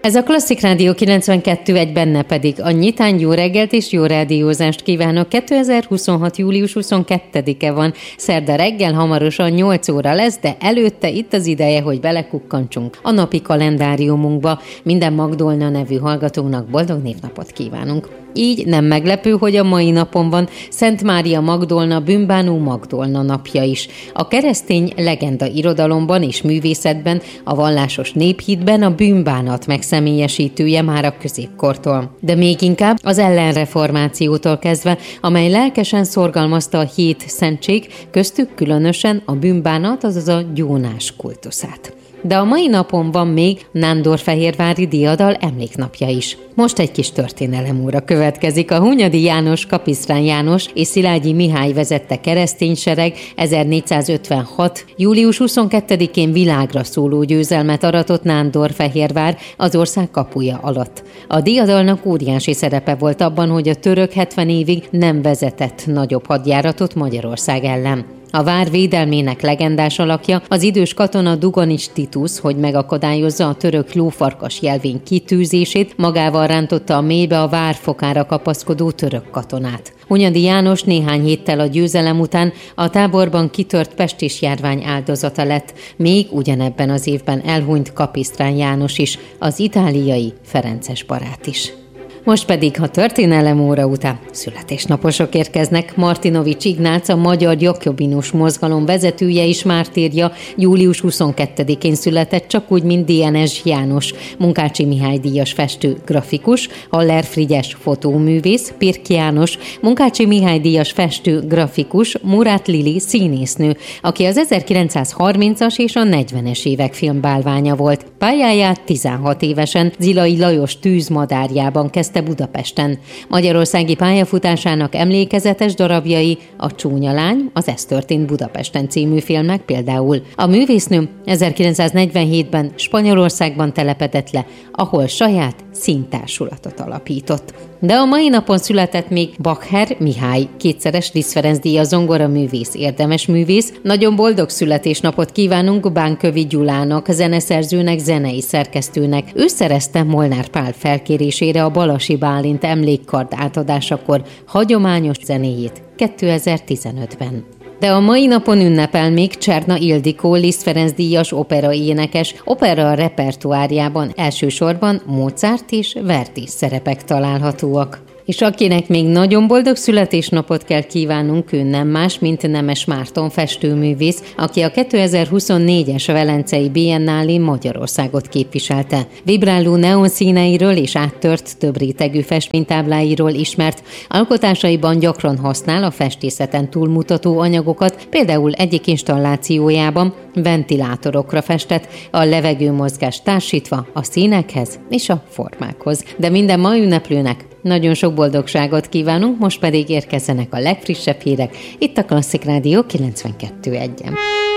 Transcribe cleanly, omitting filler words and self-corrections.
Ez a Klasszik Rádió 92.1, benne pedig a nyitán jó reggelt és jó rádiózást kívánok. 2026. július 22-e van, szerda reggel, hamarosan 8 óra lesz, de előtte itt az ideje, hogy belekukkantsunk a napi kalendáriumunkba. Minden Magdolna nevű hallgatónak boldog névnapot kívánunk. Így nem meglepő, hogy a mai napon van Szent Mária Magdolna bűnbánó Magdolna napja is. A keresztény legenda irodalomban és művészetben, a vallásos néphitben a bűnbánat megszemélyesítője már a középkortól. De még inkább az ellenreformációtól kezdve, amely lelkesen szorgalmazta a 7 szentség, köztük különösen a bűnbánat, azaz a gyónás kultuszát. De a mai napon van még nándorfehérvári diadal emléknapja is. Most egy kis történelemóra következik. A Hunyadi János, Kapisztrán János és Szilágyi Mihály vezette keresztény sereg 1456. július 22-én világra szóló győzelmet aratott Nándorfehérvár az ország kapuja alatt. A diadalnak óriási szerepe volt abban, hogy a török 70 évig nem vezetett nagyobb hadjáratot Magyarország ellen. A vár védelmének legendás alakja az idős katona Duganics Titus, hogy megakadályozza a török lófarkas jelvény kitűzését, magával rántotta a mélybe a vár fokára kapaszkodó török katonát. Hunyadi János néhány héttel a győzelem után a táborban kitört pestis járvány áldozata lett, még ugyanebben az évben elhunyt Kapisztrán János is, az itáliai ferences barát is. Most pedig, ha történelem óra után születésnaposok érkeznek, Martinovics Ignác, a magyar jakobinus mozgalom vezetője és mártírja július 22-én született, csak úgy, mint DNS János, Munkácsi Mihály díjas festő, grafikus, Haller Frigyes fotóművész, Pirk János, Munkácsi Mihály díjas festő, grafikus, Murat Lili színésznő, aki az 1930-as és a 40-es évek filmbálványa volt. Pályáját 16 évesen Zilai Lajos tűzmadárjában kezdte Budapesten. Magyarországi pályafutásának emlékezetes darabjai a Csúnya lány, az Ez történt Budapesten című filmek például. A művésznő 1947-ben Spanyolországban telepedett le, ahol saját színtársulatot alapított. De a mai napon született még Bacher Mihály, kétszeres Liszt Ferenc díjas zongoraművész, érdemes művész. Nagyon boldog születésnapot kívánunk Bánkövi Gyulának, zeneszerzőnek, zenei szerkesztőnek. Ő szerezte Molnár Pál felkérésére a Balasi Bálint emlékkard átadásakor hagyományos zenéjét 2015-ben. De a mai napon ünnepel még Cserna Ildikó, Liszt Ferenc díjas operaénekes. Opera repertoárjában elsősorban Mozart és Verdi szerepek találhatóak. És akinek még nagyon boldog születésnapot kell kívánunk, ő nem más, mint Nemes Márton festőművész, aki a 2024-es Velencei Biennálén Magyarországot képviselte. Vibráló neonszíneiről és áttört, több rétegű festménytábláiról ismert, alkotásaiban gyakran használ a festészeten túlmutató anyagokat, például egyik installációjában ventilátorokra festett, a levegőmozgást társítva a színekhez és a formákhoz. De minden ma ünneplőnek nagyon sok boldogságot kívánunk, most pedig érkezzenek a legfrissebb hírek itt a Klasszik Rádió 92.1-en.